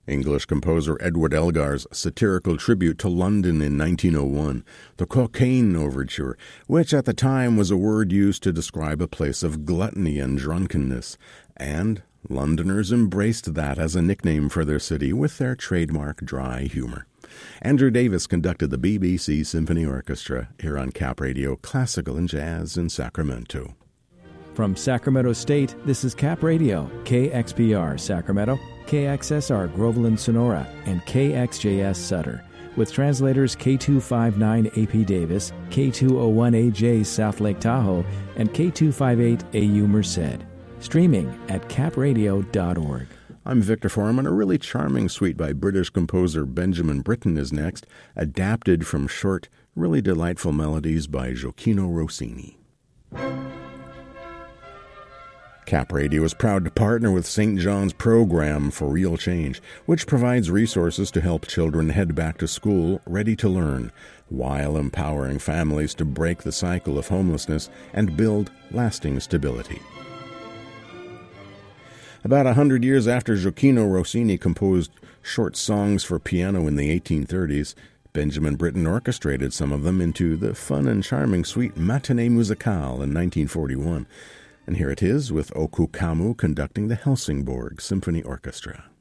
English composer Edward Elgar's satirical tribute to London in 1901, the Cocaine Overture, which at the time was a word used to describe a place of gluttony and drunkenness, and Londoners embraced that as a nickname for their city with their trademark dry humor. Andrew Davis conducted the BBC Symphony Orchestra here on Cap Radio, Classical and Jazz in Sacramento. From Sacramento State, this is Cap Radio, KXPR Sacramento, KXSR Groveland Sonora, and KXJS Sutter, with translators K259AP Davis, K201AJ South Lake Tahoe, and K258AU Merced. Streaming at capradio.org. I'm Victor Foreman. A really charming suite by British composer Benjamin Britten is next, adapted from short, really delightful melodies by Gioacchino Rossini. Cap Radio is proud to partner with St. John's Program for Real Change, which provides resources to help children head back to school ready to learn, while empowering families to break the cycle of homelessness and build lasting stability. About 100 years after Gioacchino Rossini composed short songs for piano in the 1830s, Benjamin Britten orchestrated some of them into the fun and charming suite Matinée Musicale in 1941. And here it is with Oku Kamu conducting the Helsingborg Symphony Orchestra.